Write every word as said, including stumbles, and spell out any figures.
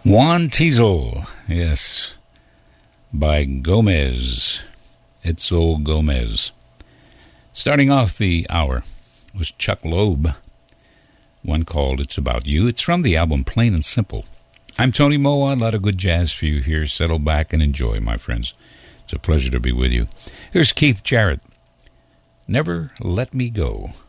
Juan Teasel, yes, by Gomez, Itzel Gomez. Starting off the hour was Chuck Loeb, one called It's About You. It's from the album Plain and Simple. I'm Tony Moa, a lot of good jazz for you here. Settle back and enjoy, my friends. It's a pleasure to be with you. Here's Keith Jarrett, Never Let Me Go.